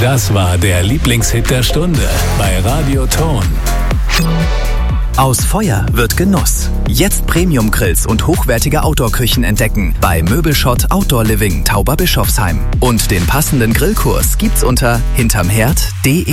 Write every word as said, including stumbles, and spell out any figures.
Das war der Lieblingshit der Stunde bei Radio Ton. Aus Feuer wird Genuss. Jetzt Premium-Grills und hochwertige Outdoor-Küchen entdecken bei Möbelschott Outdoor Living Tauberbischofsheim. Und den passenden Grillkurs gibt's unter hintermherd punkt de.